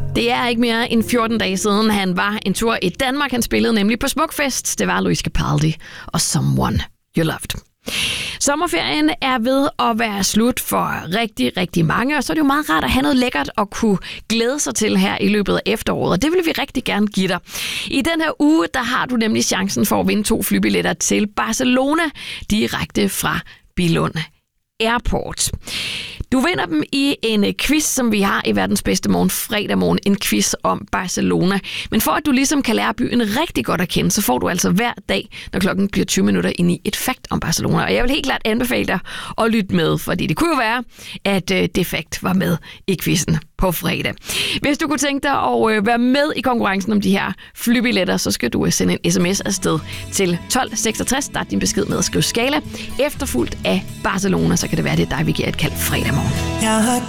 Det er ikke mere end 14 dage siden, han var en tur i Danmark. Han spillede nemlig på Smukfest. Det var Luis Capaldi og Someone You Loved. Sommerferien er ved at være slut for rigtig, rigtig mange, og så er det jo meget rart at have noget lækkert at kunne glæde sig til her i løbet af efteråret, og det vil vi rigtig gerne give dig. I den her uge, der har du nemlig chancen for at vinde 2 flybilletter til Barcelona direkte fra Billund Airport. Du vinder dem i en quiz, som vi har i Verdens Bedste Morgen fredag morgen. En quiz om Barcelona. Men for at du ligesom kan lære byen rigtig godt at kende, så får du altså hver dag, når klokken bliver 20 minutter ind i et fakt om Barcelona. Og jeg vil helt klart anbefale dig at lytte med, fordi det kunne jo være, at det fakt var med i quizzen på fredag. Hvis du kunne tænke dig at være med i konkurrencen om de her flybilletter, så skal du sende en sms afsted til 1266. Start din besked med at skrive Skala, efterfulgt af Barcelona, så kan det være, det er dig, vi giver et kald fredag morgen. Jeg har